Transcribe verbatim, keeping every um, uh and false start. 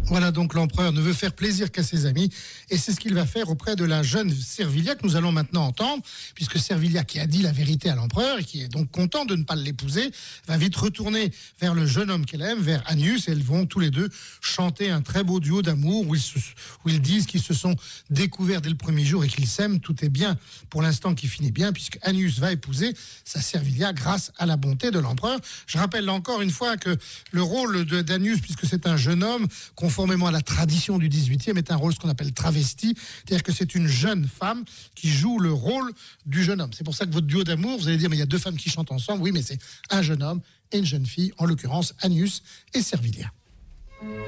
Voilà donc l'empereur ne veut faire plaisir qu'à ses amis et c'est ce qu'il va faire auprès de la jeune Servilia que nous allons maintenant entendre, puisque Servilia, qui a dit la vérité à l'empereur et qui est donc content de ne pas l'épouser, va vite retourner vers le jeune homme qu'elle aime, vers Annius, et elles vont tous les deux chanter un très beau duo d'amour où ils, se, où ils disent qu'ils se sont découverts dès le premier jour et qu'ils s'aiment. Tout est bien pour l'instant qui finit bien, puisque Annius va épouser sa Servilia grâce à la bonté de l'empereur. Je rappelle là encore une fois que le rôle de, d'Annius, puisque c'est un jeune homme, conformément à la tradition du dix-huitième, est un rôle ce qu'on appelle travesti, c'est-à-dire que c'est une jeune femme qui joue le rôle du jeune homme. C'est pour ça que votre duo d'amour, vous allez dire mais il y a deux femmes qui chantent ensemble. Oui, mais c'est un jeune homme et une jeune fille, en l'occurrence Annius et Servilia.